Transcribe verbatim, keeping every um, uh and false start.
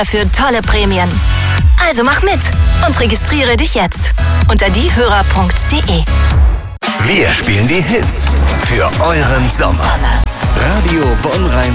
für tolle Prämien. Also mach mit und registriere dich jetzt unter diehörer punkt de. Wir spielen die Hits für euren Sommer. Radio Bonn-Rhein.